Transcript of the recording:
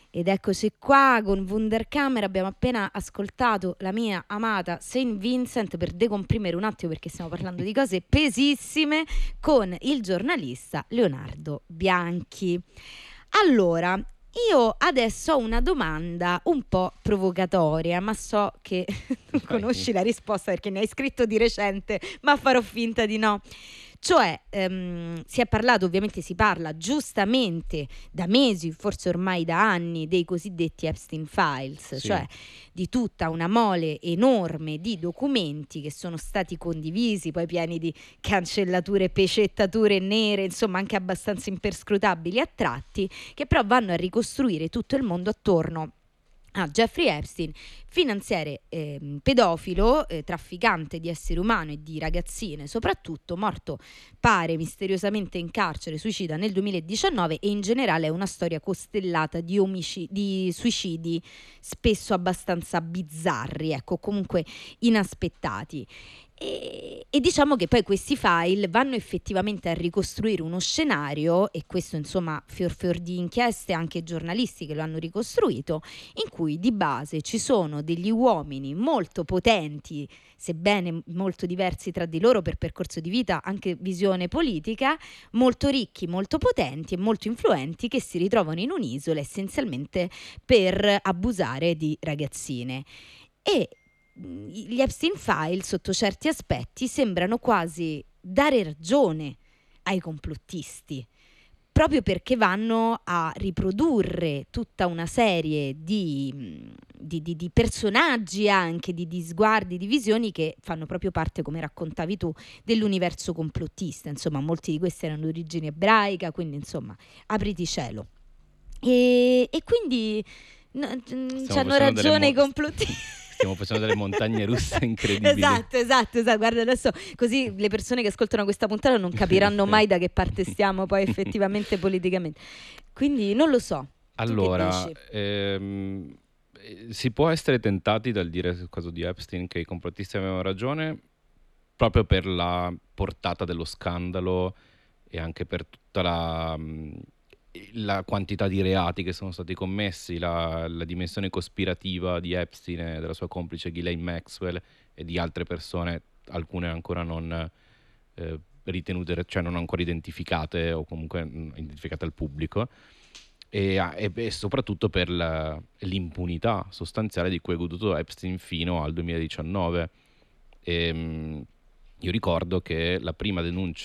Ed eccoci qua con Wunderkammer. Abbiamo appena ascoltato la mia amata Saint Vincent per decomprimere un attimo, perché stiamo parlando di cose pesissime, con il giornalista Leonardo Bianchi. Allora, io adesso ho una domanda un po' provocatoria, ma so che tu conosci la risposta perché ne hai scritto di recente, ma farò finta di no. Cioè, si è parlato, ovviamente si parla giustamente da mesi, forse ormai da anni, dei cosiddetti Epstein Files, Sì. cioè di tutta una mole enorme di documenti che sono stati condivisi, poi pieni di cancellature, pecettature nere, insomma anche abbastanza imperscrutabili a tratti, che però vanno a ricostruire tutto il mondo attorno a Jeffrey Epstein, finanziere pedofilo, trafficante di esseri umani e di ragazzine, soprattutto morto pare misteriosamente in carcere, suicida nel 2019, e in generale è una storia costellata di di suicidi spesso abbastanza bizzarri, ecco, comunque inaspettati. E diciamo che poi questi file vanno effettivamente a ricostruire uno scenario, e questo insomma fior di inchieste anche giornalisti che lo hanno ricostruito, in cui di base ci sono degli uomini molto potenti, sebbene molto diversi tra di loro per percorso di vita, anche visione politica, molto ricchi, molto potenti e molto influenti, che si ritrovano in un'isola essenzialmente per abusare di ragazzine. E gli Epstein File sotto certi aspetti sembrano quasi dare ragione ai complottisti, proprio perché vanno a riprodurre tutta una serie di personaggi, anche di sguardi, di visioni che fanno proprio parte, come raccontavi tu, dell'universo complottista. Insomma, molti di questi erano di origine ebraica, quindi insomma, apriti cielo. E quindi c'hanno ragione i complottisti. Stiamo facendo delle montagne russe incredibili. Esatto. Guarda, adesso così le persone che ascoltano questa puntata non capiranno Sì. mai da che parte stiamo poi effettivamente politicamente. Quindi non lo so. Tu che Allora, dici? si può essere tentati dal dire sul caso di Epstein che i complottisti avevano ragione proprio per la portata dello scandalo e anche per tutta la quantità di reati che sono stati commessi, la dimensione cospirativa di Epstein e della sua complice Ghislaine Maxwell e di altre persone, alcune ancora non ritenute, cioè non ancora identificate o comunque identificate al pubblico. E soprattutto per l'impunità sostanziale di cui è goduto Epstein fino al 2019. Io ricordo che la prima denuncia